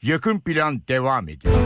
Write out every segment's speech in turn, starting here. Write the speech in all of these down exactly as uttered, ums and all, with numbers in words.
Yakın Plan devam ediyor.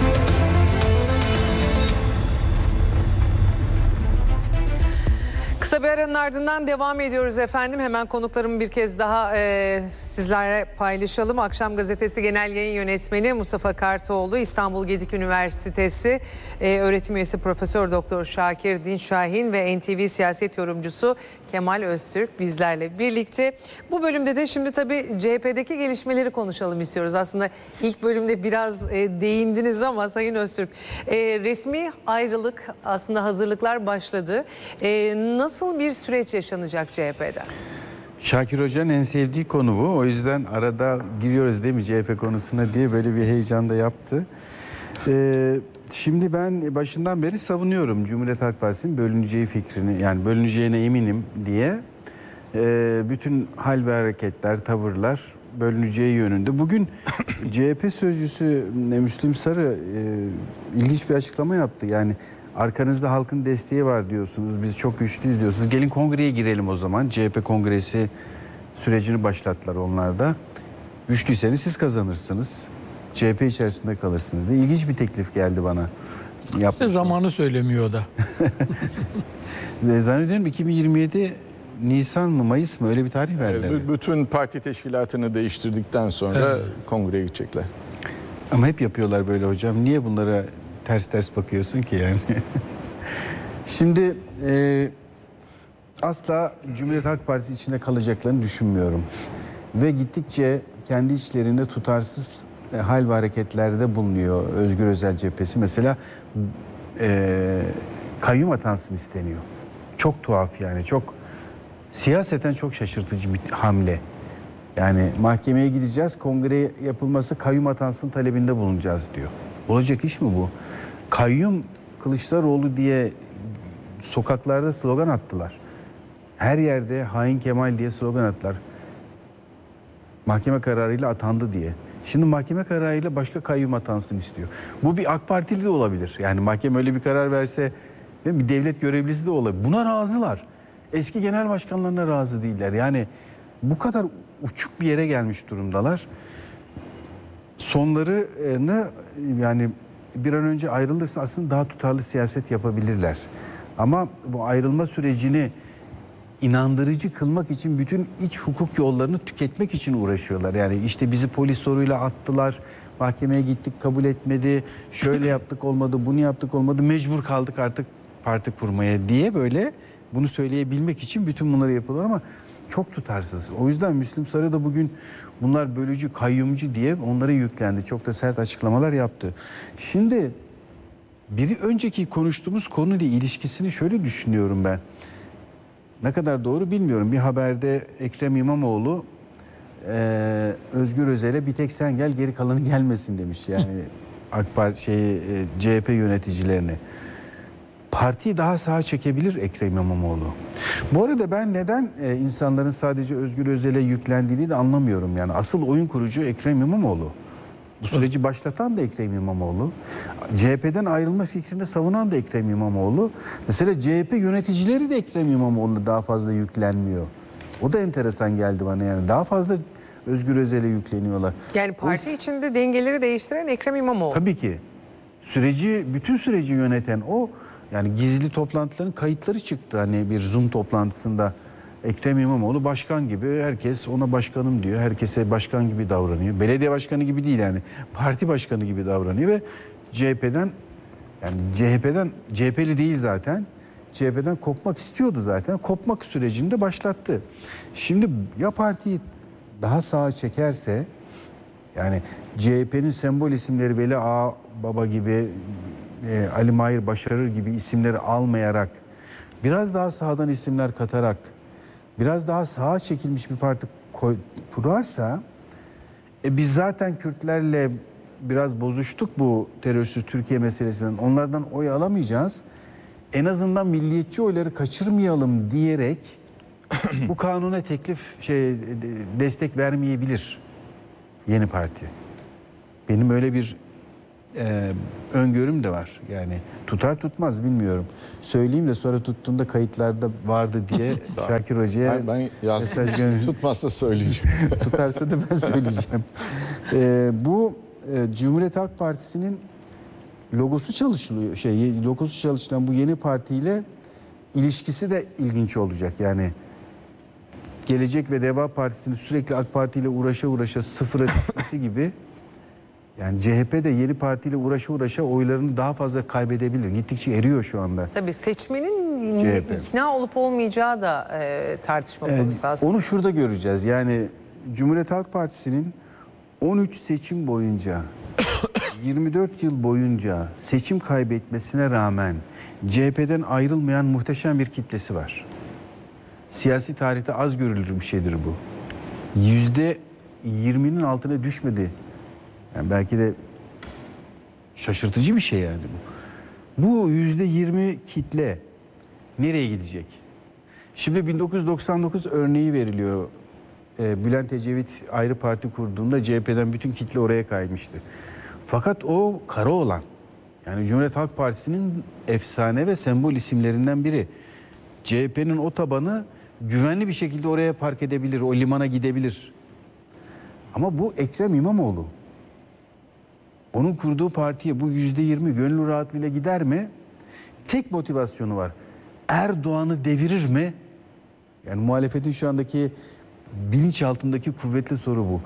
Kısa bir aranın ardından devam ediyoruz efendim. Hemen konuklarımı bir kez daha e, sizlerle paylaşalım. Akşam Gazetesi Genel Yayın Yönetmeni Mustafa Kartoğlu, İstanbul Gedik Üniversitesi e, öğretim üyesi Profesör Doktor Şakir Dinşahin ve N T V siyaset yorumcusu Kemal Öztürk bizlerle birlikte. Bu bölümde de şimdi tabii C H P'deki gelişmeleri konuşalım istiyoruz. Aslında ilk bölümde biraz e, değindiniz ama Sayın Öztürk, e, resmi ayrılık, aslında hazırlıklar başladı. E, nasıl bir süreç yaşanacak C H P'de? Şakir Hoca'nın en sevdiği konu bu. O yüzden arada giriyoruz değil mi C H P konusuna diye böyle bir heyecan da yaptı. Ee, şimdi ben başından beri savunuyorum Cumhuriyet Halk Partisi'nin bölüneceği fikrini, yani bölüneceğine eminim diye. Ee, bütün hal ve hareketler, tavırlar bölüneceği yönünde. Bugün C H P sözcüsü Müslüm Sarı e, ilginç bir açıklama yaptı. Yani arkanızda halkın desteği var diyorsunuz, biz çok güçlüyüz diyorsunuz. Gelin kongreye girelim o zaman. C H P kongresi sürecini başlattılar onlar da. Güçlüyseniz siz kazanırsınız. C H P içerisinde kalırsınız diye. İlginç bir teklif geldi bana. İşte zamanı söylemiyor da. Zannediyorum iki bin yirmi yedi Nisan mı Mayıs mı öyle bir tarih verdiler. Evet, bütün parti teşkilatını değiştirdikten sonra kongreye gidecekler. Ama hep yapıyorlar böyle hocam. Niye bunlara ters ters bakıyorsun ki yani? Şimdi e, asla Cumhuriyet Halk Partisi içinde kalacaklarını düşünmüyorum. Ve gittikçe kendi içlerinde tutarsız e, hal ve hareketlerde bulunuyor Özgür Özel cephesi. Mesela e, kayyum atansın isteniyor. Çok tuhaf yani, çok siyaseten çok şaşırtıcı bir hamle. Yani mahkemeye gideceğiz, kongre yapılması kayyum atansın talebinde bulunacağız diyor. Olacak iş mi bu? Kayyum Kılıçdaroğlu diye sokaklarda slogan attılar. Her yerde hain Kemal diye slogan attılar. Mahkeme kararıyla atandı diye. Şimdi mahkeme kararıyla başka kayyum atansın istiyor. Bu bir AK Partili de olabilir. Yani mahkeme öyle bir karar verse, değil mi? Bir devlet görevlisi de olabilir. Buna razılar. Eski genel başkanlarına razı değiller. Yani bu kadar uçuk bir yere gelmiş durumdalar. Sonlarını yani bir an önce ayrılırsa aslında daha tutarlı siyaset yapabilirler. Ama bu ayrılma sürecini inandırıcı kılmak için bütün iç hukuk yollarını tüketmek için uğraşıyorlar. Yani işte bizi polis soruyla attılar, mahkemeye gittik kabul etmedi, şöyle yaptık olmadı, bunu yaptık olmadı, mecbur kaldık artık parti kurmaya diye böyle bunu söyleyebilmek için bütün bunları yapıyorlar ama çok tutarsız. O yüzden Müslüm Sarı da bugün bunlar bölücü, kayyumcu diye onlara yüklendi. Çok da sert açıklamalar yaptı. Şimdi biri önceki konuştuğumuz konuyla ilişkisini şöyle düşünüyorum ben. Ne kadar doğru bilmiyorum. Bir haberde Ekrem İmamoğlu e, Özgür Özel'e bir tek sen gel geri kalanı gelmesin demiş. Yani AK Parti şey, e, C H P yöneticilerine. Partiyi daha sağa çekebilir Ekrem İmamoğlu. Bu arada ben neden e, insanların sadece Özgür Özel'e yüklendiğini de anlamıyorum. Yani asıl oyun kurucu Ekrem İmamoğlu. Bu süreci başlatan da Ekrem İmamoğlu. C H P'den ayrılma fikrini savunan da Ekrem İmamoğlu. Mesela C H P yöneticileri de Ekrem İmamoğlu'na daha fazla yüklenmiyor. O da enteresan geldi bana yani. Daha fazla Özgür Özel'e yükleniyorlar. Yani parti o, içinde dengeleri değiştiren Ekrem İmamoğlu. Tabii ki. Süreci, bütün süreci yöneten o. Yani gizli toplantıların kayıtları çıktı. Hani bir Zoom toplantısında Ekrem İmamoğlu başkan gibi, herkes ona başkanım diyor. Herkese başkan gibi davranıyor. Belediye başkanı gibi değil yani. Parti başkanı gibi davranıyor ve C H P'den yani C H P'den C H P'li değil zaten. C H P'den kopmak istiyordu zaten. Kopmak sürecini de başlattı. Şimdi ya partiyi daha sağa çekerse, yani C H P'nin sembol isimleri Veli Ağa Baba gibi, e, Ali Mahir Başarır gibi isimleri almayarak, biraz daha sağdan isimler katarak, biraz daha sağa çekilmiş bir parti koy, kurarsa, e, biz zaten Kürtlerle biraz bozuştuk bu terörsüz Türkiye meselesinden. Onlardan oy alamayacağız. En azından milliyetçi oyları kaçırmayalım diyerek bu kanuna teklif şey destek vermeyebilir yeni parti. Benim öyle bir e, öngörüm de var. Yani tutar tutmaz bilmiyorum. Söyleyeyim de sonra tuttuğunda kayıtlarda vardı diye Şakir Hoca'ya ben, ben yazdım. Tutmazsa söyleyeceğim. Tutarsa da ben söyleyeceğim. E, bu e, Cumhuriyet Halk Partisi'nin logosu çalışılıyor. Şey, logosu çalışılan bu yeni partiyle ilişkisi de ilginç olacak. Yani Gelecek ve Deva Partisi'nin sürekli AK Parti ile uğraşa uğraşa sıfıra düşmesi gibi, yani C H P de yeni partiyle uğraşa uğraşa oylarını daha fazla kaybedebilir. Gittikçe eriyor şu anda. Tabii seçmenin C H P. ikna olup olmayacağı da e, tartışma Evet, konusu aslında. onu şurada göreceğiz. Yani Cumhuriyet Halk Partisi'nin on üç seçim boyunca yirmi dört yıl boyunca seçim kaybetmesine rağmen C H P'den ayrılmayan muhteşem bir kitlesi var. Siyasi tarihte az görülür bir şeydir bu. Yüzde yirminin altına düşmedi. Yani belki de şaşırtıcı bir şey yani bu. Bu yüzde yirmi kitle nereye gidecek? Şimdi bin dokuz yüz doksan dokuz örneği veriliyor. Ee, Bülent Ecevit ayrı parti kurduğunda C H P'den bütün kitle oraya kaymıştı. Fakat o Karaoğlan, yani Cumhuriyet Halk Partisi'nin efsane ve sembol isimlerinden biri. C H P'nin o tabanı güvenli bir şekilde oraya park edebilir, o limana gidebilir. Ama bu Ekrem İmamoğlu. Onun kurduğu partiye bu yüzde yirmi gönül rahatlığıyla gider mi? Tek motivasyonu var. Erdoğan'ı devirir mi? Yani muhalefetin şu andaki bilinçaltındaki kuvvetli soru bu.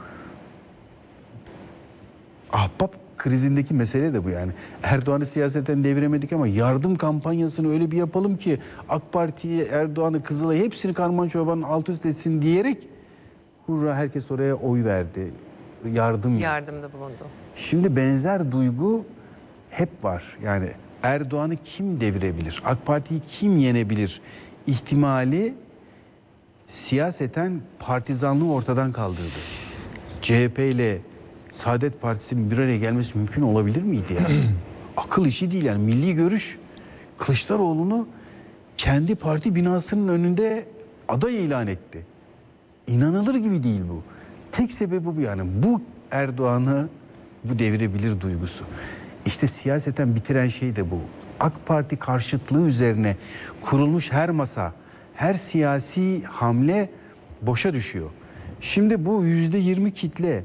Ahbap krizindeki mesele de bu yani. Erdoğan'ı siyaseten deviremedik ama yardım kampanyasını öyle bir yapalım ki AK Parti'yi, Erdoğan'ı, Kızılay'ı hepsini karman çorbanın alt üst etsin diyerek hurra herkes oraya oy verdi. Yardım. Yardımda bulundu. Şimdi benzer duygu hep var. Yani Erdoğan'ı kim devirebilir? AK Parti'yi kim yenebilir? İhtimali siyaseten partizanlığı ortadan kaldırdı. C H P ile Saadet Partisi'nin bir araya gelmesi mümkün olabilir miydi ya? Akıl işi değil yani. Milli Görüş Kılıçdaroğlu'nu kendi parti binasının önünde aday ilan etti. İnanılır gibi değil bu. Tek sebebi bu yani. Bu Erdoğan'ı bu devirebilir duygusu. İşte siyaseten bitiren şey de bu. AK Parti karşıtlığı üzerine kurulmuş her masa, her siyasi hamle boşa düşüyor. Şimdi bu yüzde yirmi kitle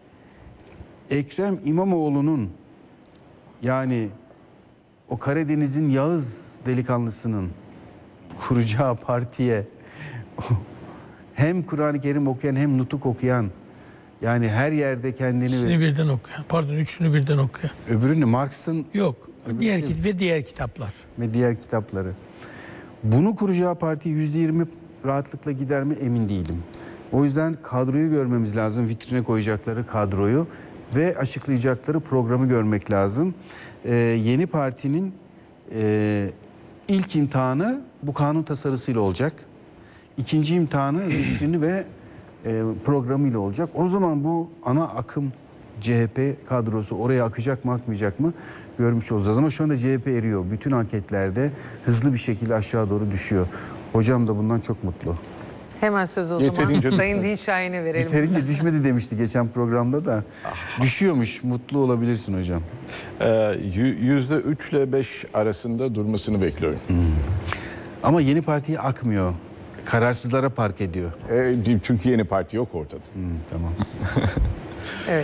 Ekrem İmamoğlu'nun, yani o Karadeniz'in Yağız delikanlısının kuracağı partiye hem Kur'an-ı Kerim okuyan hem nutuk okuyan, yani her yerde kendini... İkisini birden okuyan. Pardon, üçünü birden okuyan. Öbürünü Marx'ın... Yok. Diğer kit ve diğer kitaplar. Ve diğer kitapları. Bunu kuracağı parti yüzde yirmi rahatlıkla gider mi emin değilim. O yüzden kadroyu görmemiz lazım. Vitrine koyacakları kadroyu ve açıklayacakları programı görmek lazım. Ee, yeni partinin e, ilk imtihanı bu kanun tasarısıyla olacak. İkinci imtihanı vitrini ve e, programıyla olacak. O zaman bu ana akım C H P kadrosu oraya akacak mı akmayacak mı görmüş olacağız. Ama şu anda C H P eriyor. Bütün anketlerde hızlı bir şekilde aşağı doğru düşüyor. Hocam da bundan çok mutlu. Hemen söz o Yeterince zaman Sayın Dilşahin'e verelim. Yeterince düşmedi demişti geçen programda da. Düşüyormuş. Mutlu olabilirsin hocam. Ee, yüzde üç ile beş arasında durmasını bekliyorum. Hmm. Ama yeni partiye akmıyor. Kararsızlara park ediyor. Ee, çünkü yeni parti yok ortada. Hmm, tamam. Evet.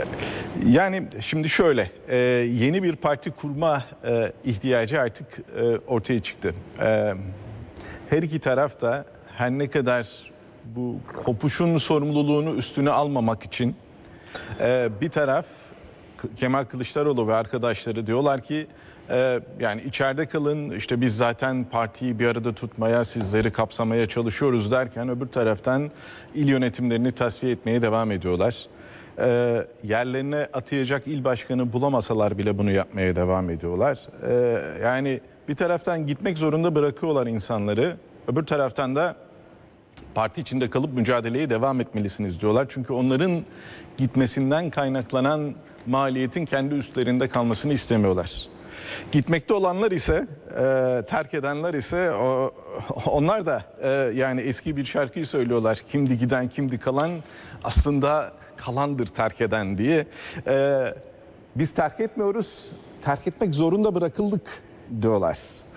Yani şimdi şöyle, e, yeni bir parti kurma e, ihtiyacı artık e, ortaya çıktı. E, her iki taraf da her ne kadar bu kopuşun sorumluluğunu üstüne almamak için e, bir taraf Kemal Kılıçdaroğlu ve arkadaşları diyorlar ki e, yani içeride kalın, işte biz zaten partiyi bir arada tutmaya, sizleri kapsamaya çalışıyoruz derken öbür taraftan il yönetimlerini tasfiye etmeye devam ediyorlar. E, yerlerine atayacak il başkanı bulamasalar bile bunu yapmaya devam ediyorlar. E, yani bir taraftan gitmek zorunda bırakıyorlar insanları, öbür taraftan da parti içinde kalıp mücadeleye devam etmelisiniz diyorlar. Çünkü onların gitmesinden kaynaklanan maliyetin kendi üstlerinde kalmasını istemiyorlar. Gitmekte olanlar ise, e, terk edenler ise o, onlar da e, yani eski bir şarkıyı söylüyorlar. Kimdi giden, kimdi kalan, aslında kalandır terk eden diye. E, biz terk etmiyoruz, terk etmek zorunda bırakıldık diyorlar.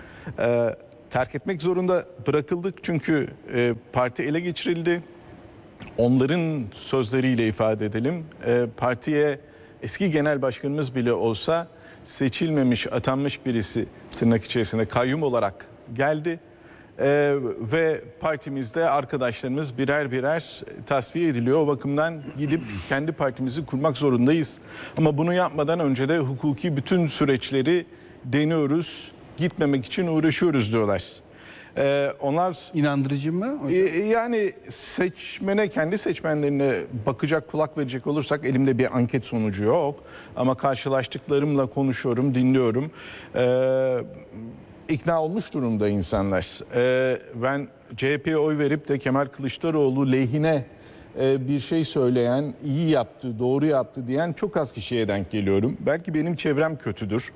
E, terk etmek zorunda bırakıldık çünkü e, parti ele geçirildi. Onların sözleriyle ifade edelim, e, partiye eski genel başkanımız bile olsa seçilmemiş, atanmış birisi tırnak içerisinde kayyum olarak geldi. Ee, ve partimizde arkadaşlarımız birer birer tasfiye ediliyor. O bakımdan gidip kendi partimizi kurmak zorundayız. Ama bunu yapmadan önce de hukuki bütün süreçleri deniyoruz, gitmemek için uğraşıyoruz diyorlar. Ee, onlar İnandırıcı mı hocam? e, yani seçmene, kendi seçmenlerine bakacak, kulak verecek olursak elimde bir anket sonucu yok. Ama karşılaştıklarımla konuşuyorum, dinliyorum. Ee, ikna olmuş durumda insanlar. Ee, ben C H P'ye oy verip de Kemal Kılıçdaroğlu lehine e, bir şey söyleyen, iyi yaptı, doğru yaptı diyen çok az kişiye denk geliyorum. Belki benim çevrem kötüdür.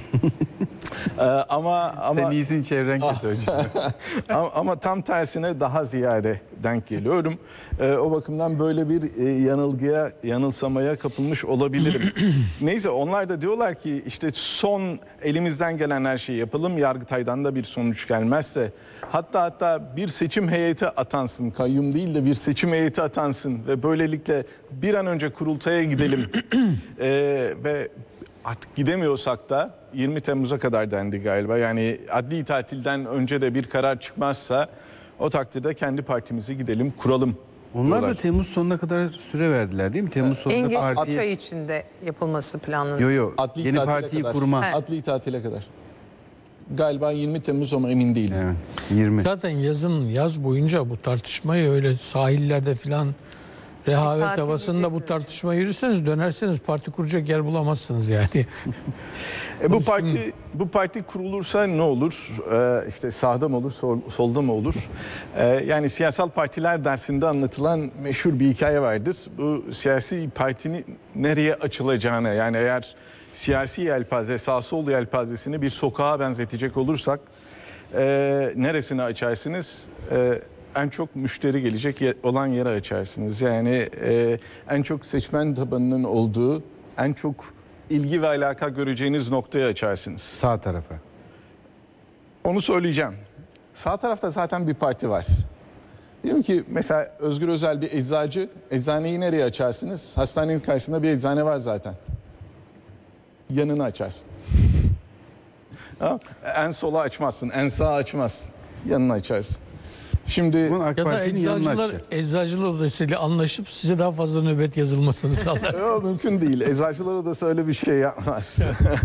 Ee, ama ama Sen iyisin, çevren kötü hocam. ama, ama tam tersine daha ziyade denk geliyorum. Ee, o bakımdan böyle bir e, yanılgıya, yanılsamaya kapılmış olabilirim. Neyse, onlar da diyorlar ki işte son elimizden gelen her şeyi yapalım. Yargıtay'dan da bir sonuç gelmezse, hatta hatta bir seçim heyeti atansın, kayyum değil de bir seçim heyeti atansın ve böylelikle bir an önce kurultaya gidelim. ee, ve artık gidemiyorsak da yirmi Temmuz'a kadar dendi galiba. Yani adli tatilden önce de bir karar çıkmazsa o takdirde kendi partimizi gidelim kuralım. Onlar da diyorlar. Temmuz sonuna kadar süre verdiler değil mi? Temmuz sonunda En geç üç partiyi... ay içinde yapılması planlanıyor. Yo yo, Adli yeni tatile partiyi kadar. kurma. Evet. Adli tatile kadar. Galiba yirmi Temmuz ama emin değilim. Evet, yirmi. Zaten yazın, yaz boyunca bu tartışmayı öyle sahillerde filan rehavet Tatil havasında bu diyeceksiniz. tartışma yürürseniz dönerseniz parti kuracak yer bulamazsınız yani. E bu parti bu parti kurulursa ne olur? Ee, işte sağda mı olur, sol- solda mı olur? Ee, yani siyasal partiler dersinde anlatılan meşhur bir hikaye vardır. Bu siyasi partinin nereye açılacağını, yani eğer siyasi yelpaze, sağ sol yelpazesini bir sokağa benzetecek olursak e, neresini açarsınız? E, en çok müşteri gelecek ye- olan yere açarsınız. Yani e, en çok seçmen tabanının olduğu, en çok ilgi ve alaka göreceğiniz noktayı açarsınız. Sağ tarafa. Onu söyleyeceğim. Sağ tarafta zaten bir parti var. Diyelim ki mesela Özgür Özel bir eczacı, eczaneyi nereye açarsınız? Hastanenin karşısında bir eczane var zaten. Yanını açarsın. Ha? En sola açmazsın, en sağa açmazsın. Yanını açarsın. Şimdi Bunun AK Ya da Parti'nin yanına eczacılar, açacak. eczacılar odasıyla anlaşıp size daha fazla nöbet yazılmasını sağlarsınız. Yok, mümkün değil. Eczacılar Odası öyle bir şey yapmaz.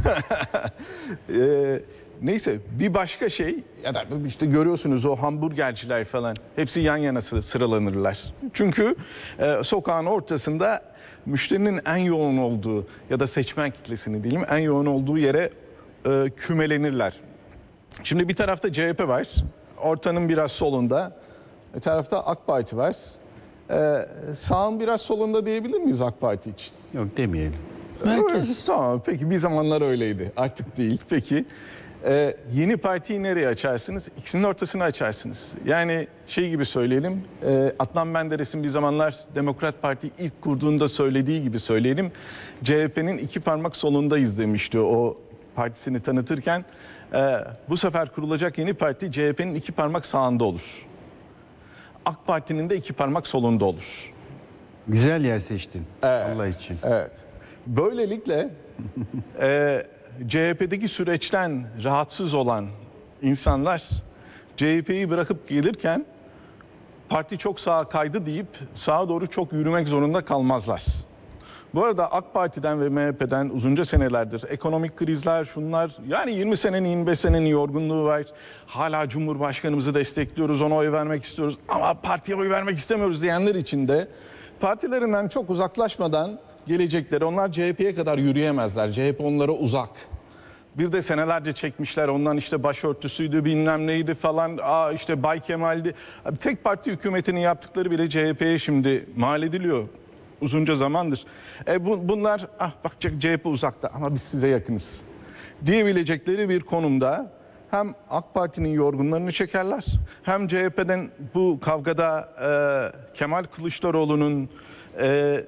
Ee, neyse, bir başka şey, ya da işte görüyorsunuz o hamburgerciler falan hepsi yan yana sı- sıralanırlar. Çünkü e, sokağın ortasında müşterinin en yoğun olduğu ya da seçmen kitlesini diyeyim en yoğun olduğu yere e, kümelenirler. Şimdi bir tarafta C H P var, ortanın biraz solunda. Bir tarafta AK Parti var. Ee, sağın biraz solunda diyebilir miyiz AK Parti için? Yok demeyelim. Merkez. Tamam, peki bir zamanlar öyleydi. Artık değil. Peki Ee, yeni partiyi nereye açarsınız? İkisinin ortasını açarsınız. Yani şey gibi söyleyelim. E, Adnan Menderes'in bir zamanlar Demokrat Parti ilk kurduğunda söylediği gibi söyleyelim. C H P'nin iki parmak solundayız demişti o partisini tanıtırken. E, bu sefer kurulacak yeni parti C H P'nin iki parmak sağında olur. AK Parti'nin de iki parmak solunda olur. Güzel yer seçtin Allah için. Evet. Böylelikle e, C H P'deki süreçten rahatsız olan insanlar C H P'yi bırakıp gelirken parti çok sağa kaydı deyip sağa doğru çok yürümek zorunda kalmazlar. Bu arada AK Parti'den ve M H P'den uzunca senelerdir ekonomik krizler, şunlar, yani yirmi senenin yirmi beş senenin yorgunluğu var. Hala Cumhurbaşkanımızı destekliyoruz, ona oy vermek istiyoruz ama partiye oy vermek istemiyoruz diyenler için de partilerinden çok uzaklaşmadan gelecekleri, onlar C H P'ye kadar yürüyemezler. C H P onlara uzak. Bir de senelerce çekmişler ondan, işte başörtüsüydü, bilmem neydi falan, aa işte Bay Kemal'di. Tek parti hükümetinin yaptıkları bile C H P'ye şimdi mal ediliyor uzunca zamandır. E bu, bunlar ah bak C H P uzakta ama biz size yakınız diyebilecekleri bir konumda hem AK Parti'nin yorgunlarını çekerler, hem C H P'den bu kavgada e, Kemal Kılıçdaroğlu'nun e,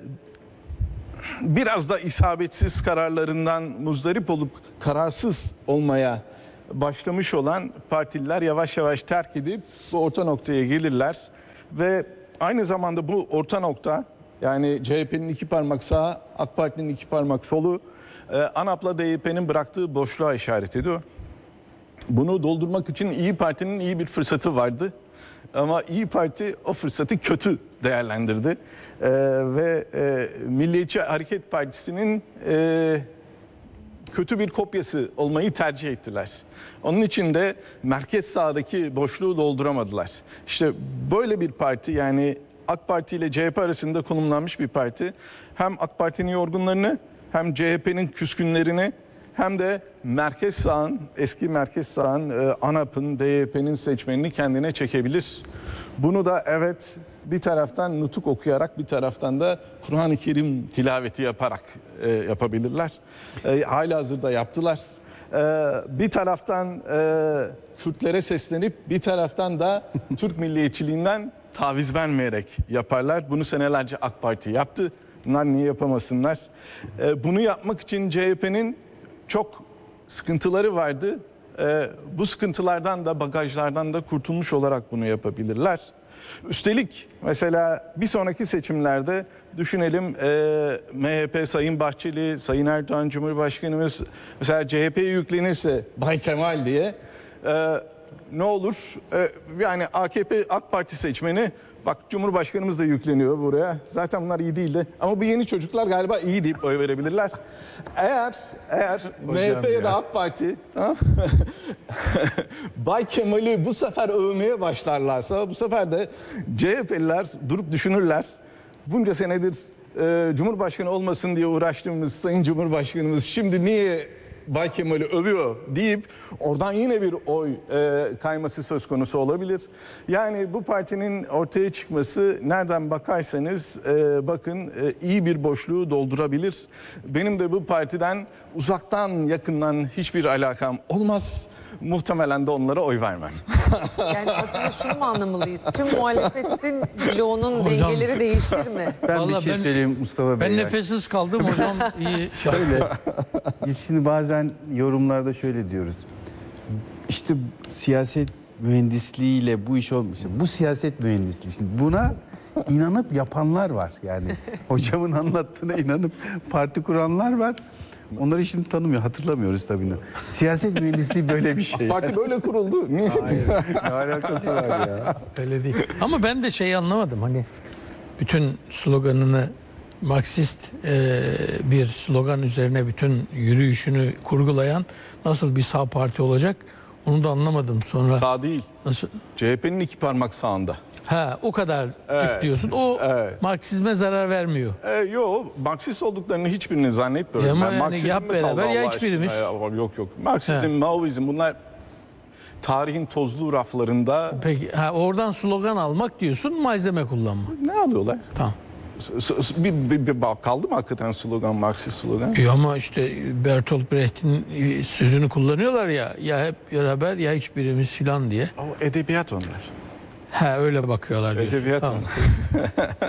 biraz da isabetsiz kararlarından muzdarip olup kararsız olmaya başlamış olan partililer yavaş yavaş terk edip bu orta noktaya gelirler ve aynı zamanda bu orta nokta Yani C H P'nin iki parmak sağı, AK Parti'nin iki parmak solu e, ANAP'la D Y P'nin bıraktığı boşluğa işaret ediyor. Bunu doldurmak için İyi Parti'nin iyi bir fırsatı vardı. Ama İyi Parti o fırsatı kötü değerlendirdi. E, ve e, Milliyetçi Hareket Partisi'nin e, kötü bir kopyası olmayı tercih ettiler. Onun için de merkez sağdaki boşluğu dolduramadılar. İşte böyle bir parti, yani AK Parti ile C H P arasında konumlanmış bir parti, hem AK Parti'nin yorgunlarını hem C H P'nin küskünlerini hem de merkez sağın, eski merkez sağın, e, ANAP'ın, D Y P'nin seçmenini kendine çekebilir. Bunu da evet bir taraftan nutuk okuyarak, bir taraftan da Kur'an-ı Kerim tilaveti yaparak e, yapabilirler. E, halihazırda yaptılar. E, bir taraftan e, Kürtlere seslenip bir taraftan da Türk milliyetçiliğinden taviz vermeyerek yaparlar. Bunu senelerce AK Parti yaptı. Bunlar niye yapamasınlar? E, bunu yapmak için C H P'nin çok sıkıntıları vardı. E, bu sıkıntılardan da, bagajlardan da kurtulmuş olarak bunu yapabilirler. Üstelik mesela bir sonraki seçimlerde düşünelim, e, M H P Sayın Bahçeli, Sayın Erdoğan Cumhurbaşkanımız mesela C H P'ye yüklenirse Bay Kemal diye e, ne olur? E, yani A K P AK Parti seçmeni, bak Cumhurbaşkanımız da yükleniyor buraya. Zaten bunlar iyi değildi. Ama bu yeni çocuklar galiba iyi deyip oy verebilirler. Eğer eğer M H P ya, ya da AK Parti tamam, Bay Kemal'i bu sefer övmeye başlarlarsa bu sefer de C H P'liler durup düşünürler. Bunca senedir e, Cumhurbaşkanı olmasın diye uğraştığımız Sayın Cumhurbaşkanımız şimdi niye Bay Kemal'i övüyor deyip oradan yine bir oy e, kayması söz konusu olabilir. Yani bu partinin ortaya çıkması nereden bakarsanız e, bakın e, iyi bir boşluğu doldurabilir. Benim de bu partiden uzaktan yakından hiçbir alakam olmaz. Muhtemelen de onlara oy vermem. Yani aslında şunu mu anlamalıyız? Tüm muhalefetin bloğunun Hocam, dengeleri değişir mi? Ben Vallahi bir şey ben- söyleyeyim Mustafa Bey. Ben yani. nefessiz kaldım hocam. İyi. Şöyle, biz şimdi bazen yorumlarda şöyle diyoruz. İşte siyaset mühendisliğiyle bu iş olmuş. Bu siyaset mühendisliği. Şimdi buna inanıp yapanlar var. Yani hocamın anlattığına inanıp parti kuranlar var. Onları şimdi tanımıyor, hatırlamıyoruz tabii. Siyaset mühendisliği böyle bir şey. Parti böyle kuruldu. Niye? Hayır, ne alakası var ya? Öyle değil. Ama ben de şeyi anlamadım, hani bütün sloganını Marksist e, bir slogan üzerine bütün yürüyüşünü kurgulayan nasıl bir sağ parti olacak, onu da anlamadım sonra. Sağ değil. Nasıl? C H P'nin iki parmak sağında. Ha, o kadar Evet. diyorsun. O Evet. Marksizme zarar vermiyor. E, yok, Marksist olduklarını hiçbirini zannetmiyorum. Ya ama Ben yani Marksizm yap mi beraber kaldı ya Allah hiçbirimiz. aşkına? Ya, yok yok. Marksizm, He. Maoizm bunlar tarihin tozlu raflarında Peki ha, oradan slogan almak diyorsun, malzeme kullanma. ne alıyorlar? Tamam. S- s- Bir, bir, bir bak- kaldı mı hakikaten slogan, Marksist slogan? E ama işte Bertolt Brecht'in e, sözünü kullanıyorlar ya, ya hep beraber ya hiçbirimiz filan diye. O edebiyat onlar. Ha, öyle bakıyorlar diyorsun. Edebiyat Tamam. onlar.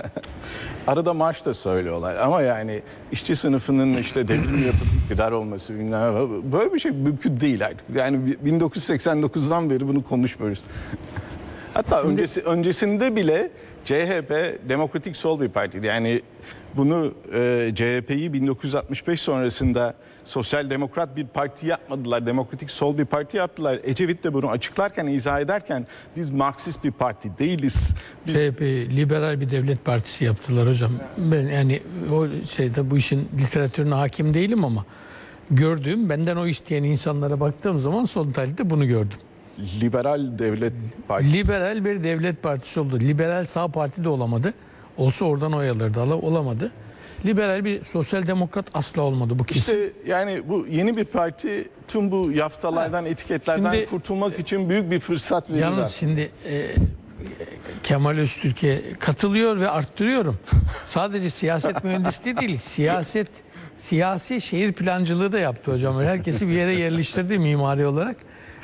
Arada marş da söylüyorlar ama yani işçi sınıfının işte devrim yapıp iktidar olması bilmem ne, böyle bir şey mümkün değil artık. Yani bin dokuz yüz seksen dokuzdan beri bunu konuşmuyoruz. Hatta öncesi öncesinde bile C H P demokratik sol bir partiydi. Yani bunu e, C H P'yi bin dokuz yüz altmış beş sonrasında sosyal demokrat bir parti yapmadılar. Demokratik sol bir parti yaptılar. Ecevit de bunu açıklarken, izah ederken biz Marksist bir parti değiliz. Biz C H P liberal bir devlet partisi yaptılar hocam. Ben yani o şeyde bu işin literatürüne hakim değilim ama gördüğüm, benden o isteyen insanlara baktığım zaman son tahlilde bunu gördüm. liberal devlet partisi. Liberal bir devlet partisi oldu. Liberal sağ parti de olamadı. Olsa oradan oy alırdı. Ala- Olamadı. Liberal bir sosyal demokrat asla olmadı, bu kesin. İşte yani bu yeni bir parti tüm bu yaftalardan, etiketlerden Şimdi- kurtulmak için büyük bir fırsat veriyorlar. Yalnız şimdi e, Kemal Öztürk'e katılıyor ve arttırıyorum. Sadece siyaset mühendisliği değil, siyaset siyasi şehir plancılığı da yaptı hocam. Herkesi bir yere yerleştirdi mimari olarak.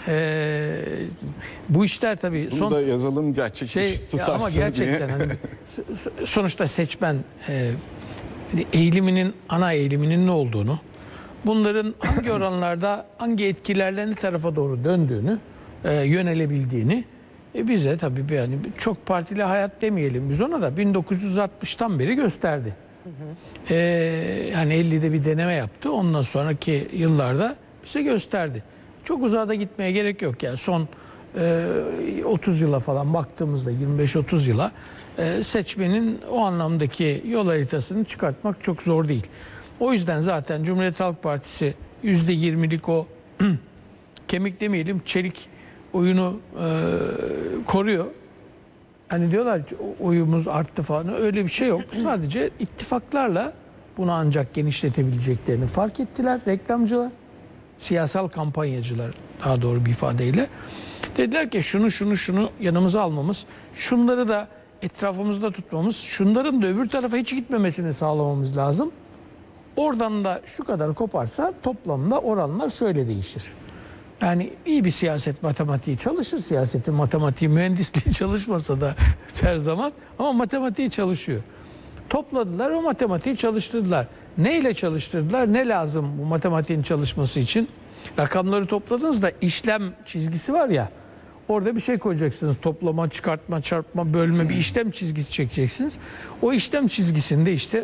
E, bu işler tabii Bunu son da yazalım, gerçek şey iş ya tutarsın ama gerçekten diye. hani, so- sonuçta seçmen e, eğiliminin, ana eğiliminin ne olduğunu, bunların hangi oranlarda hangi etkilerle ne tarafa doğru döndüğünü, e, yönelebildiğini E bize tabii bir yani çok partili hayat demeyelim biz ona da bin dokuz yüz altmıştan beri gösterdi. Hı hı. Ee, yani ellide bir deneme yaptı. Ondan sonraki yıllarda bize gösterdi. Çok uzağa da gitmeye gerek yok. Yani son e, otuz yıla falan baktığımızda yirmi beş otuz yıla e, seçmenin o anlamdaki yol haritasını çıkartmak çok zor değil. O yüzden zaten Cumhuriyet Halk Partisi yüzde yirmilik o kemik demeyelim çelik oyunu e, koruyor. Hani diyorlar ki oyumuz arttı falan, öyle bir şey yok. Sadece ittifaklarla bunu ancak genişletebileceklerini fark ettiler reklamcılar, siyasal kampanyacılar daha doğru bir ifadeyle. Dediler ki şunu şunu şunu yanımıza almamız, şunları da etrafımızda tutmamız, şunların da öbür tarafa hiç gitmemesini sağlamamız lazım. Oradan da şu kadar koparsa toplamda oranlar şöyle değişir. Yani iyi bir siyaset matematiği çalışır. Siyasetin matematiği, mühendisliği çalışmasa da her zaman ama matematiği çalışıyor. Topladılar o matematiği çalıştırdılar. Neyle çalıştırdılar? Ne lazım bu matematiğin çalışması için? Rakamları topladığınızda işlem çizgisi var ya, orada bir şey koyacaksınız. Toplama, çıkartma, çarpma, bölme bir işlem çizgisi çekeceksiniz. O işlem çizgisinde işte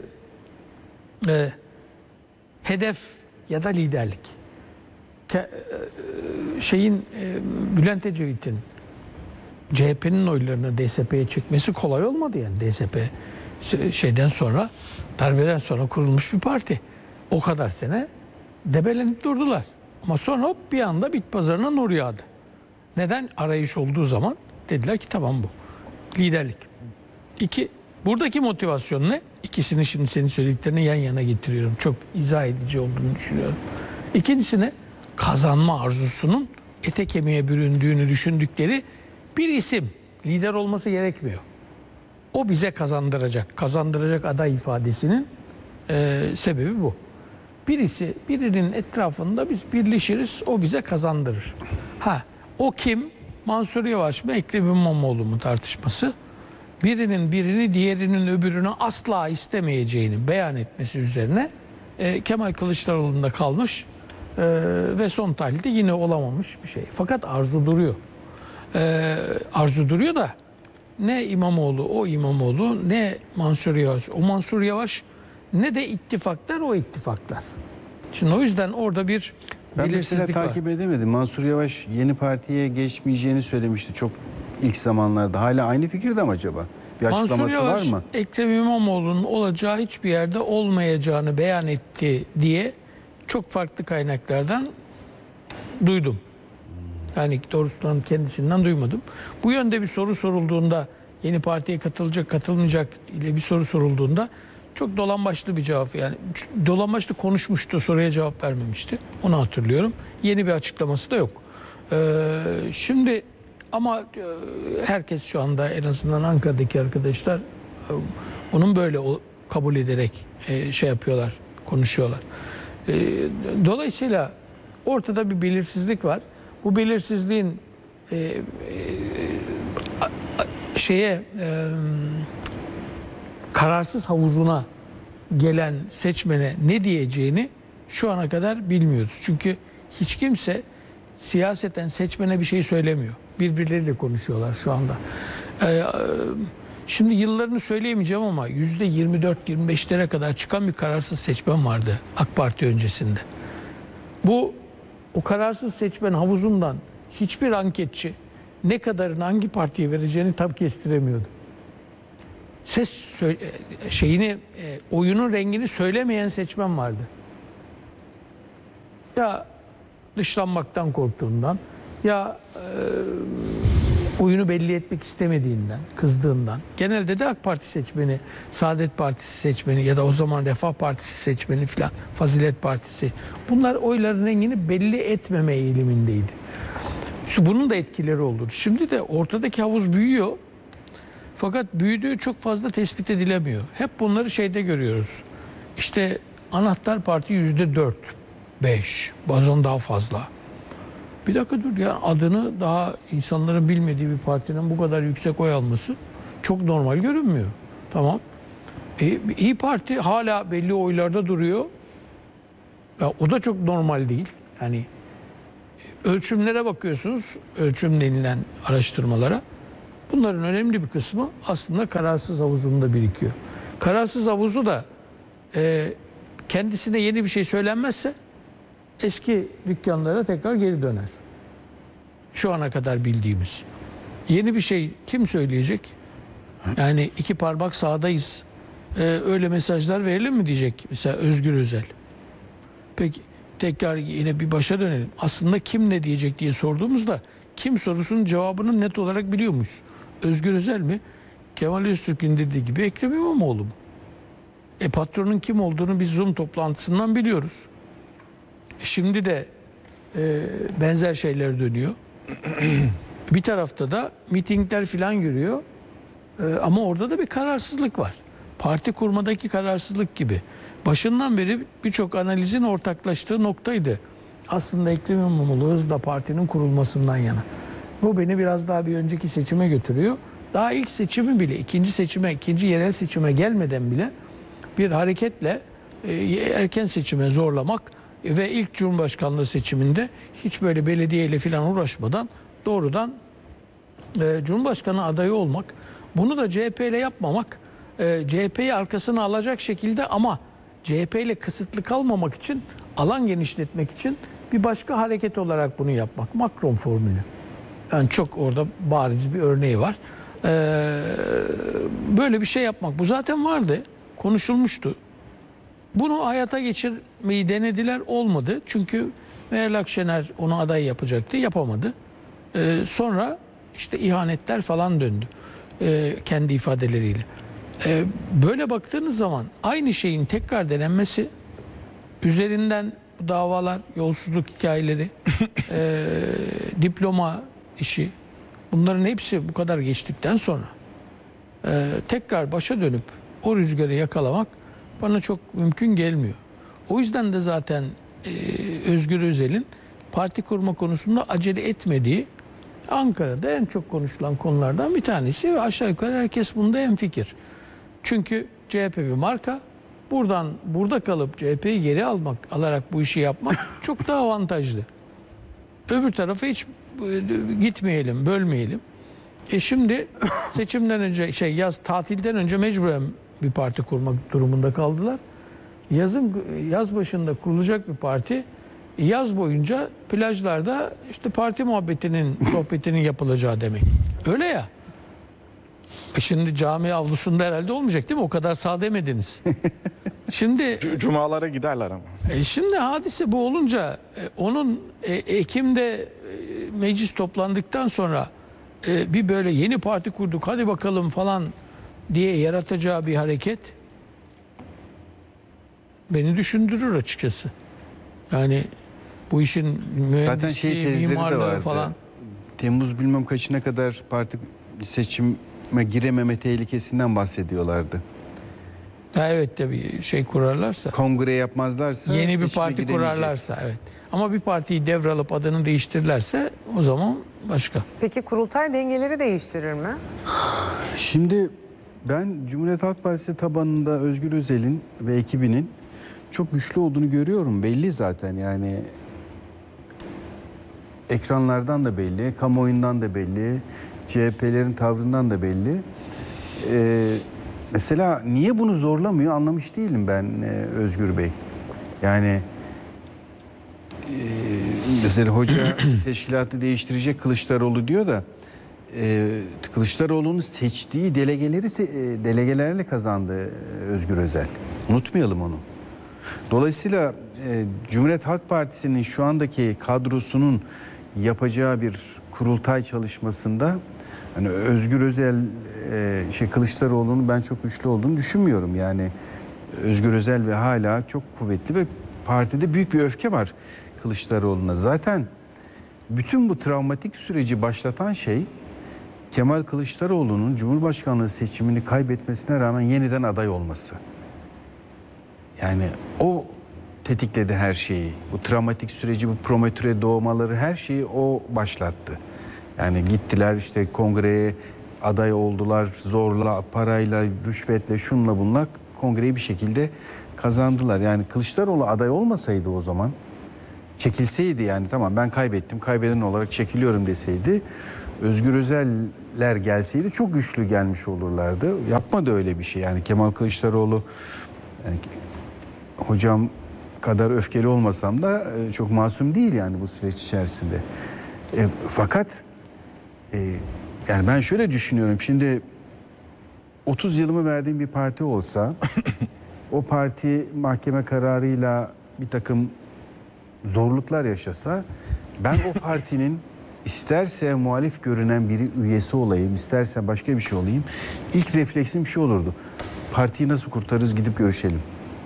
e, hedef ya da liderlik. Ke, e, şeyin e, Bülent Ecevit'in C H P'nin oylarını D S P'ye çekmesi kolay olmadı yani. D S P şeyden sonra, darbeden sonra kurulmuş bir parti. O kadar sene debelenip durdular. Ama sonra hop bir anda bit pazarına nur yağdı. Neden? Arayış olduğu zaman dediler ki tamam bu. Liderlik. İki, buradaki motivasyon ne? İkisini şimdi senin söylediklerini yan yana getiriyorum. Çok izah edici olduğunu düşünüyorum. İkincisi ne? Kazanma arzusunun ete kemiğe büründüğünü düşündükleri bir isim. Lider olması gerekmiyor. O bize kazandıracak, kazandıracak aday ifadesinin e, sebebi bu. Birisi, birinin etrafında biz birleşiriz, o bize kazandırır. Ha, o kim? Mansur Yavaş mı, Ekrem İmamoğlu mu tartışması? Birinin birini, diğerinin öbürünü asla istemeyeceğini beyan etmesi üzerine e, Kemal Kılıçdaroğlu'nda kalmış e, ve son tahlilde yine olamamış bir şey. Fakat arzu duruyor. E, arzu duruyor da ne İmamoğlu, o İmamoğlu, ne Mansur Yavaş, o Mansur Yavaş, ne de ittifaklar, o ittifaklar. Şimdi o yüzden orada bir ben belirsizlik mesela var. takip edemedim. Mansur Yavaş yeni partiye geçmeyeceğini söylemişti çok ilk zamanlarda. Hala aynı fikirde mi acaba? Bir açıklaması Mansur Yavaş, var mı? Ekrem İmamoğlu'nun olacağı hiçbir yerde olmayacağını beyan etti diye çok farklı kaynaklardan duydum. Yani doğrusunun kendisinden duymadım. Bu yönde bir soru sorulduğunda, yeni partiye katılacak katılmayacak ile bir soru sorulduğunda çok dolambaçlı bir cevap, yani dolambaçlı konuşmuştu, soruya cevap vermemişti. Onu hatırlıyorum. Yeni bir açıklaması da yok. Ee, şimdi ama e, herkes şu anda, en azından Ankara'daki arkadaşlar, e, bunun böyle o, kabul ederek e, şey yapıyorlar, konuşuyorlar. E, dolayısıyla ortada bir belirsizlik var. Bu belirsizliğin e, e, a, şeye e, kararsız havuzuna gelen seçmene ne diyeceğini şu ana kadar bilmiyoruz. Çünkü hiç kimse siyaseten seçmene bir şey söylemiyor. Birbirleriyle konuşuyorlar şu anda. Ee, şimdi yıllarını söyleyemeyeceğim ama yüzde yirmi dört yirmi beşlere kadar çıkan bir kararsız seçmen vardı AK Parti öncesinde. Bu o kararsız seçmen havuzundan hiçbir anketçi ne kadarını hangi partiye vereceğini tam kestiremiyordu. Ses şeyini, oyunun rengini söylemeyen seçmen vardı. Ya dışlanmaktan korktuğundan, ya e, oyunu belli etmek istemediğinden, kızdığından. Genelde de AK Parti seçmeni, Saadet Partisi seçmeni ya da o zaman Refah Partisi seçmeni filan, Fazilet Partisi. Bunlar oyların rengini belli etmeme eğilimindeydi. İşte bunun da etkileri oldu. Şimdi de ortadaki havuz büyüyor. Fakat büyüdüğü çok fazla tespit edilemiyor. Hep bunları şeyde görüyoruz. İşte anahtar parti yüzde dört, beş, bazen daha fazla. Bir dakika dur ya, adını daha insanların bilmediği bir partinin bu kadar yüksek oy alması çok normal görünmüyor. Tamam. E, İYİ Parti hala belli oylarda duruyor. Ya, o da çok normal değil. Yani ölçümlere bakıyorsunuz, ölçüm denilen araştırmalara. Bunların önemli bir kısmı aslında kararsız havuzunda birikiyor. Kararsız havuzu da e, kendisine yeni bir şey söylenmezse eski dükkanlara tekrar geri döner. Şu ana kadar bildiğimiz. Yeni bir şey kim söyleyecek? Yani iki parmak sağdayız. Ee, öyle mesajlar verelim mi diyecek mesela Özgür Özel. Peki tekrar yine bir başa dönelim. Aslında kim ne diyecek diye sorduğumuzda kim sorusunun cevabını net olarak biliyor muyuz? Özgür Özel mi? Kemal Öztürk'ün dediği gibi Ekrem İmamoğlu mu? E patronun kim olduğunu biz Zoom toplantısından biliyoruz. E şimdi de e, benzer şeyler dönüyor. Bir tarafta da mitingler filan yürüyor. Ee, ama orada da bir kararsızlık var. Parti kurmadaki kararsızlık gibi. Başından beri birçok analizin ortaklaştığı noktaydı. Aslında Ekrem İmamoğlu hızla partinin kurulmasından yana. Bu beni biraz daha bir önceki seçime götürüyor. Daha ilk seçimi bile, ikinci seçime, ikinci yerel seçime gelmeden bile bir hareketle e, erken seçime zorlamak ve ilk Cumhurbaşkanlığı seçiminde hiç böyle belediyeyle filan uğraşmadan doğrudan e, Cumhurbaşkanı adayı olmak, bunu da C H P ile yapmamak, e, C H P'yi arkasına alacak şekilde ama C H P ile kısıtlı kalmamak için, alan genişletmek için bir başka hareket olarak bunu yapmak. Macron formülü. Yani çok orada bariz bir örneği var. E, böyle bir şey yapmak. Bu zaten vardı, konuşulmuştu. Bunu hayata geçirmeyi denediler, olmadı. Çünkü Meral Akşener onu aday yapacaktı, yapamadı. Ee, sonra işte ihanetler falan döndü ee, kendi ifadeleriyle. Ee, böyle baktığınız zaman aynı şeyin tekrar denenmesi, üzerinden bu davalar, yolsuzluk hikayeleri, e, diploma işi, bunların hepsi bu kadar geçtikten sonra e, tekrar başa dönüp o rüzgarı yakalamak bana çok mümkün gelmiyor. O yüzden de zaten e, Özgür Özel'in parti kurma konusunda acele etmediği Ankara'da en çok konuşulan konulardan bir tanesi ve aşağı yukarı herkes bunda hemfikir. Çünkü C H P bir marka. Buradan burada kalıp C H P'yi geri almak, alarak bu işi yapmak çok daha avantajlı. Öbür tarafa hiç gitmeyelim, bölmeyelim. E şimdi seçimden önce şey yaz tatilden önce mecburen bir parti kurmak durumunda kaldılar. Yazın yaz başında kurulacak bir parti yaz boyunca plajlarda işte parti muhabbetinin sohbetinin yapılacağı demek. Öyle ya. E şimdi cami avlusunda herhalde olmayacak değil mi? O kadar sağ demediniz. Şimdi Cumalara giderler ama. e şimdi hadise bu olunca e, onun e, Ekim'de e, meclis toplandıktan sonra e, bir böyle yeni parti kurduk hadi bakalım falan diye yaratacağı bir hareket beni düşündürür açıkçası. Yani bu işin Zaten şey mühendisliği, tezleri de mimarlığı vardı. falan. Temmuz bilmem kaçına kadar parti seçime girememe tehlikesinden bahsediyorlardı. Ha, evet de bir şey kurarlarsa. Kongre yapmazlarsa Yeni bir seçime parti giremeyecek. kurarlarsa evet. Ama bir partiyi devralıp adını değiştirirlerse o zaman başka. Peki kurultay dengeleri değiştirir mi? Şimdi ben Cumhuriyet Halk Partisi tabanında Özgür Özel'in ve ekibinin çok güçlü olduğunu görüyorum. Belli zaten yani ekranlardan da belli, kamuoyundan da belli, C H P'lerin tavrından da belli. Ee, mesela niye bunu zorlamıyor anlamış değilim ben e, Özgür Bey. Yani e, mesela hoca teşkilatı değiştirecek Kılıçdaroğlu diyor da e, Kılıçdaroğlu'nun seçtiği delegeleri e, delegelerle kazandı e, Özgür Özel. Unutmayalım onu. Dolayısıyla e, Cumhuriyet Halk Partisi'nin şu andaki kadrosunun yapacağı bir kurultay çalışmasında hani Özgür Özel e, şey Kılıçdaroğlu'nun ben çok güçlü olduğunu düşünmüyorum. Yani Özgür Özel ve hala çok kuvvetli ve partide büyük bir öfke var Kılıçdaroğlu'na. Zaten bütün bu travmatik süreci başlatan şey Kemal Kılıçdaroğlu'nun Cumhurbaşkanlığı seçimini kaybetmesine rağmen yeniden aday olması. Yani o tetikledi her şeyi. Bu travmatik süreci, bu prometüre doğmaları her şeyi o başlattı. Yani gittiler işte kongreye aday oldular. Zorla, parayla, rüşvetle, şunla bunla kongreyi bir şekilde kazandılar. Yani Kılıçdaroğlu aday olmasaydı o zaman, çekilseydi yani tamam ben kaybettim, kaybeden olarak çekiliyorum deseydi, Özgür Özel'le partiler gelseydi çok güçlü gelmiş olurlardı. Yapmadı öyle bir şey. Yani Kemal Kılıçdaroğlu, yani hocam kadar öfkeli olmasam da e, çok masum değil yani bu süreç içerisinde. E, fakat e, yani ben şöyle düşünüyorum. Şimdi otuz yılımı verdiğim bir parti olsa o parti mahkeme kararıyla bir takım zorluklar yaşasa, ben o partinin isterse muhalif görünen biri üyesi olayım, isterse başka bir şey olayım, ilk refleksim şu olurdu: partiyi nasıl kurtarırız, gidip görüşelim.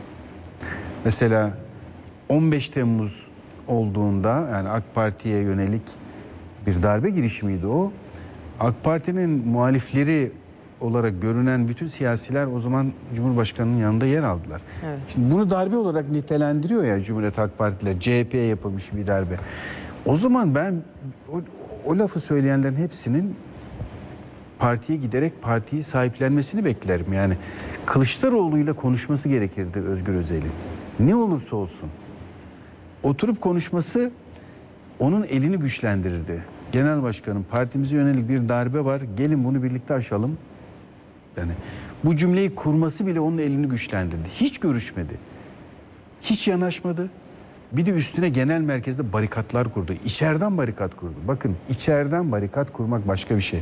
Mesela on beş Temmuz olduğunda, yani AK Parti'ye yönelik bir darbe girişimiydi o. AK Parti'nin muhalifleri olarak görünen bütün siyasiler o zaman Cumhurbaşkanı'nın yanında yer aldılar. Evet. Şimdi bunu darbe olarak nitelendiriyor ya Cumhuriyet Halk Partiler, C H P'ye yapılmış bir darbe. O zaman ben o, o lafı söyleyenlerin hepsinin partiye giderek partiyi sahiplenmesini beklerim. Yani Kılıçdaroğlu'yla konuşması gerekirdi Özgür Özel'in. Ne olursa olsun. Oturup konuşması onun elini güçlendirirdi. Genel Başkanım, partimize yönelik bir darbe var, gelin bunu birlikte aşalım. Yani bu cümleyi kurması bile onun elini güçlendirdi. Hiç görüşmedi. Hiç yanaşmadı. Bir de üstüne genel merkezde barikatlar kurdu. İçeriden barikat kurdu. Bakın, içeriden barikat kurmak başka bir şey.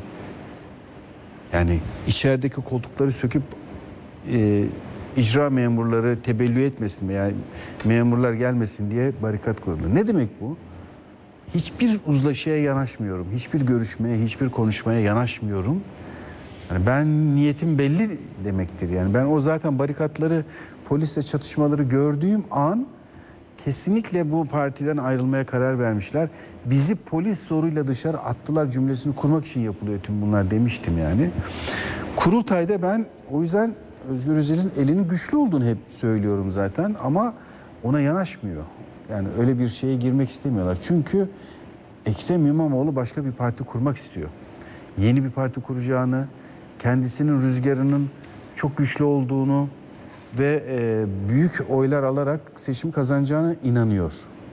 Yani içerideki koltukları söküp e, icra memurları tebellü etmesin veya memurlar gelmesin diye barikat kurdu. Ne demek bu? Hiçbir uzlaşıya yanaşmıyorum. Hiçbir görüşmeye, hiçbir konuşmaya yanaşmıyorum. Yani ben niyetim belli demektir. Yani ben o zaten barikatları, polisle çatışmaları gördüğüm an kesinlikle bu partiden ayrılmaya karar vermişler. Bizi polis zoruyla dışarı attılar cümlesini kurmak için yapılıyor tüm bunlar demiştim yani. Kurultayda ben o yüzden Özgür Özel'in elinin güçlü olduğunu hep söylüyorum zaten ama ona yanaşmıyor. Yani öyle bir şeye girmek istemiyorlar. Çünkü Ekrem İmamoğlu başka bir parti kurmak istiyor. Yeni bir parti kuracağını, kendisinin rüzgarının çok güçlü olduğunu ve e, büyük oylar alarak seçim kazanacağına inanıyor.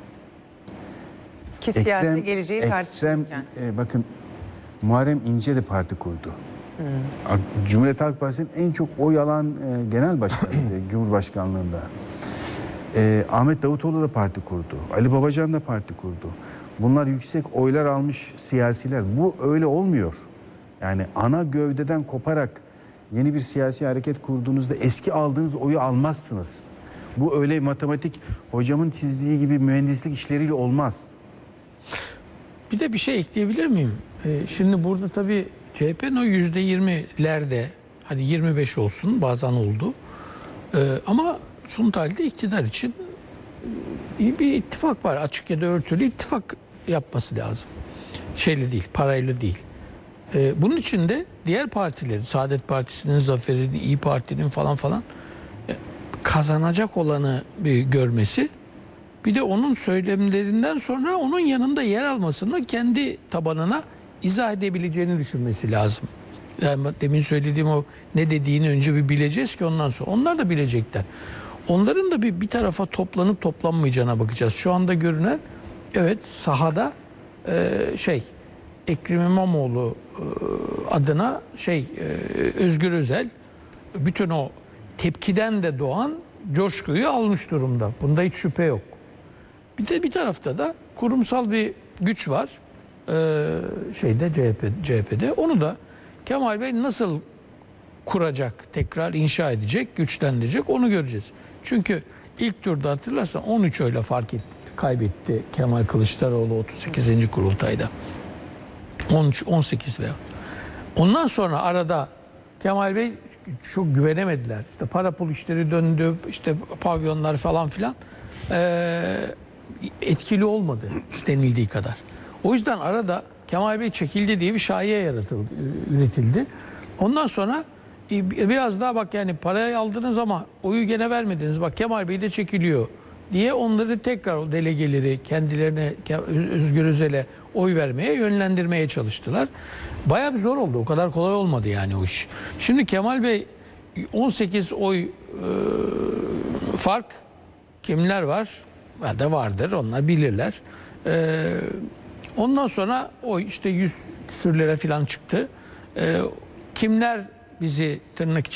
Ki siyasi Ekrem, geleceği tartışılırken. E, bakın Muharrem İnce de parti kurdu. Hmm. Cumhuriyet Halk Partisi'nin en çok oy alan e, genel başkanıydı Cumhurbaşkanlığında. E, Ahmet Davutoğlu da parti kurdu. Ali Babacan da parti kurdu. Bunlar yüksek oylar almış siyasiler. Bu öyle olmuyor. Yani ana gövdeden koparak yeni bir siyasi hareket kurduğunuzda eski aldığınız oyu almazsınız. Bu öyle matematik hocamın çizdiği gibi mühendislik işleriyle olmaz. Bir de bir şey ekleyebilir miyim? Ee, şimdi burada tabii C H P'nin o yüzde yirmilerde, hadi yirmi beş olsun, bazen oldu. Ee, ama son tarihte iktidar için iyi bir ittifak var. Açık ya da örtülü ittifak yapması lazım. Şeyli değil, parayla değil. Ee, bunun için de diğer partilerin, Saadet Partisi'nin, Zafer'in, İYİ Parti'nin falan falan kazanacak olanı bir görmesi, bir de onun söylemlerinden sonra onun yanında yer almasını kendi tabanına izah edebileceğini düşünmesi lazım. Yani demin söylediğim o ne dediğini önce bir bileceğiz ki ondan sonra. Onlar da bilecekler. Onların da bir, bir tarafa toplanıp toplanmayacağına bakacağız. Şu anda görünen, evet, sahada e, şey Ekrem İmamoğlu e, adına şey e, Özgür Özel bütün o tepkiden de doğan coşkuyu almış durumda. Bunda hiç şüphe yok. Bir de bir tarafta da kurumsal bir güç var. Ee, şeyde C H P, C H P'de. Onu da Kemal Bey nasıl kuracak, tekrar inşa edecek, güçlendirecek, onu göreceğiz. Çünkü ilk turda hatırlarsan on üç oyla fark etti, kaybetti Kemal Kılıçdaroğlu otuz sekizinci kurultayda. on üç on sekiz veya. Ondan sonra arada Kemal Bey çok güvenemediler. İşte para pul işleri döndü, işte pavyonlar falan filan. Ee, etkili olmadı istenildiği kadar. O yüzden arada Kemal Bey çekildi diye bir şaiye yaratıldı, üretildi. Ondan sonra biraz daha bak yani parayı aldınız ama oyu gene vermediniz. Bak Kemal Bey de çekiliyor diye onları tekrar o delegeleri kendilerine, Özgür Özel'e oy vermeye, yönlendirmeye çalıştılar. Bayağı bir zor oldu. O kadar kolay olmadı yani o iş. Şimdi Kemal Bey on sekiz oy e, fark kimler var? Ya da vardır. Onlar bilirler. E, ondan sonra oy işte yüz küsürlere falan çıktı. Ee, kimler bizi tırnak